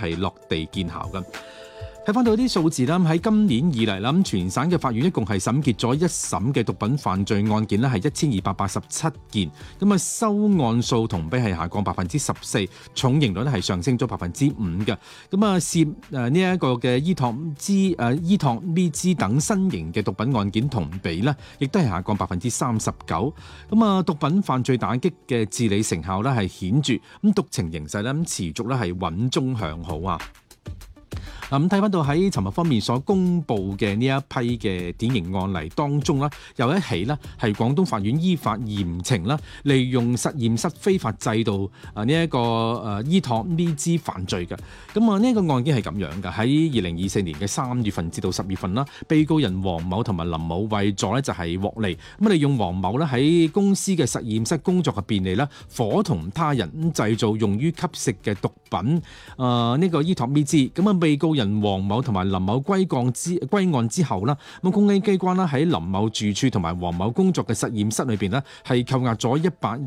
係落地見效嘅。睇翻到啲數字啦，喺今年以嚟啦，全省嘅法院一共係審結咗一審嘅毒品犯罪案件咧，係1287件，咁啊收案數同比係下降14%，重刑率咧係上升咗5%嘅。咁啊涉呢一個嘅依托咪茲等新型嘅毒品案件同比咧，亦都係下降39%。咁啊毒品犯罪打擊嘅治理成效咧係顯著，咁毒情形勢咧持續咧係穩中向好啊。咁睇翻到喺尋日方面所公布嘅呢一批嘅典型案例當中啦，有一起呢係廣東法院依法嚴懲啦，利用實驗室非法製造呢一個依托咪茲犯罪嘅。咁啊呢一個案件係咁樣嘅，喺2024年嘅3月份至到10月份啦，被告人黃某同埋林某為咗咧就係獲利，咁利用黃某咧喺公司嘅實驗室工作嘅便利啦，夥同他人製造用於吸食嘅毒品呢個依托咪茲。咁啊被告人黃某同埋林某歸案之後啦，咁公安機關啦喺林某住處同埋黃某工作嘅實驗室裏邊呢，係扣押咗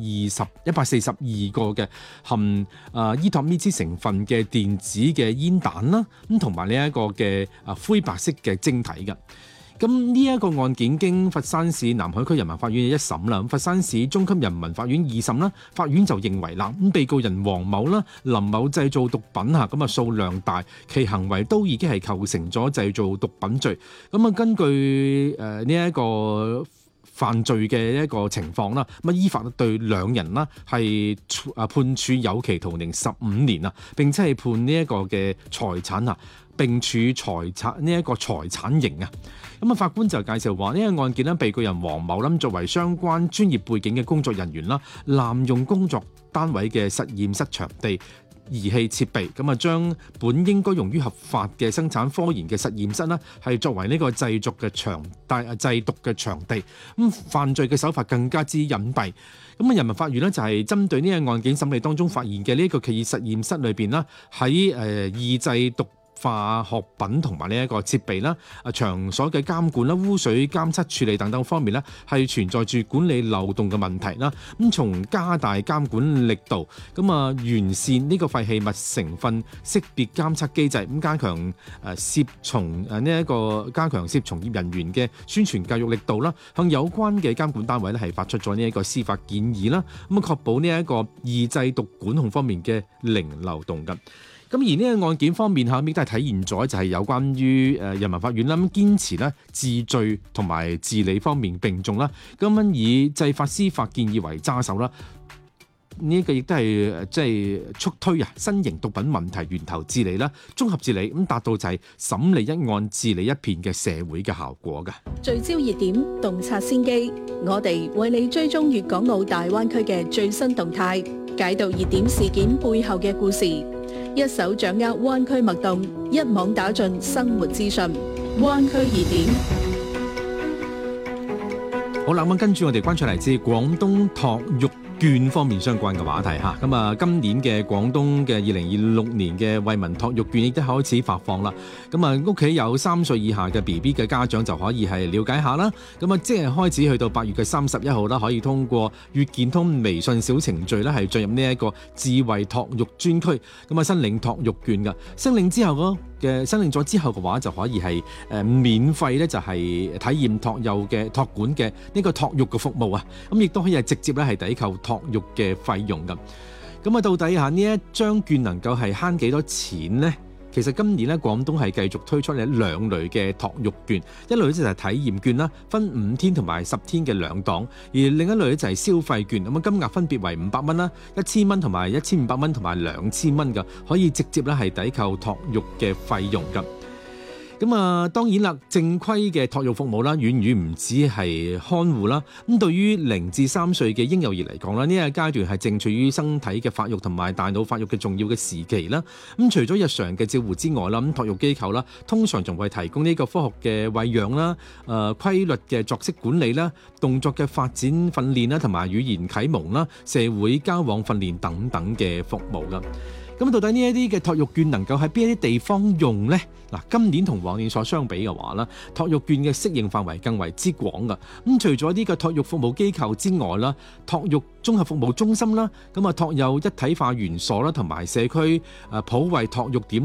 142個嘅含依托咪茲成分嘅電子嘅煙彈啦，咁同埋呢一個嘅灰白色嘅晶體嘅。咁呢一個案件經佛山市南海區人民法院一審啦，咁佛山市中級人民法院二審啦，法院就認為啦，咁被告人黃某啦、林某製造毒品嚇，咁啊數量大，其行為都已經係構成咗製造毒品罪。咁啊根據呢一個犯罪嘅一個情況啦，咁依法對兩人啦係判處有期徒刑15年啊，並且係判呢一個嘅財產啊，並處財產刑啊。咁啊，法官就介紹話呢個案件咧，被告人黃某作為相關專業背景嘅工作人員啦，濫用工作單位嘅實驗室場地、儀器設備，咁啊將本應該用於合法嘅生產科研嘅實驗室呢，係作為呢個製毒嘅場地。咁犯罪嘅手法更加之隱蔽。咁啊，人民法院呢，就係針對呢個案件審理當中發現嘅呢一個企業實驗室裏邊啦，喺抑製毒化學品同埋呢一個設備啦、場所嘅監管啦、污水監測處理等等方面呢，係存在住管理漏洞嘅問題啦。咁從加大監管力度，咁啊完善呢個廢棄物成分識別監測機制，咁加強涉從業人員嘅宣傳教育力度啦，向有關嘅監管單位呢係發出咗呢一個司法建議啦，咁確保呢一個抑製毒管控方面嘅零漏洞嘅。咁而呢個案件方面亦都係體現咗就係有關於人民法院啦，堅持咧治罪同埋治理方面並重啦，咁樣以制法司法建議為揸手啦。呢個亦都係即係促推新型毒品問題源頭治理啦、綜合治理，咁達到就係審理一案治理一片嘅社會嘅效果嘅。 聚焦熱點，洞察先機，我哋為你追蹤粵港澳大灣區嘅最新動態，解讀熱點事件背後嘅故事，一手掌握灣區脈動，一網打盡生活資訊。灣區熱點。 好啦，咁跟住我哋關注嚟自廣東托育券方面相關嘅話題嚇，咁啊今年嘅廣東嘅2026年嘅惠民托育券亦都開始發放啦。咁啊屋企有3歲以下嘅 BB 嘅家長就可以係了解下啦。咁啊即係開始去到8月嘅31號啦，可以通過粵健通微信小程序咧係進入呢一個智慧托育專區，咁啊申領托育券㗎。申領咗之後嘅話就可以係免費咧就係體驗托管嘅呢個托育嘅服務啊。咁亦都可以係直接咧係抵扣托育嘅費用㗎。咁啊到底呢一張券能夠係慳幾多錢呢？其實今年咧廣東係繼續推出2類嘅托育券，一類就係體驗券啦，分5天同埋10天嘅2檔，而另一類就係消費券，咁啊金額分別為500蚊啦、1000蚊同埋1500蚊同埋2000蚊㗎，可以直接咧係抵扣托育嘅費用㗎。咁啊，當然啦，正規嘅托育服務啦，遠遠唔止係看護啦。咁對於0至3歲嘅嬰幼兒嚟講啦，呢個階段係正處於身體嘅發育同埋大腦發育嘅重要嘅時期啦。咁除咗日常嘅照護之外啦，咁托育機構啦，通常仲會提供呢個科學嘅餵養啦、規律嘅作息管理啦、動作嘅發展訓練啦，同埋語言啟蒙啦、社會交往訓練等等嘅服務㗎。咁到底呢一啲嘅托育券能夠喺邊一啲地方用呢？嗱，今年同往年所相比嘅話啦，托育券嘅適應範圍更為之廣㗎。咁除咗呢個托育服務機構之外啦，托育綜合服務中心啦，咁啊托幼一體化園所啦，同埋社區普惠托育點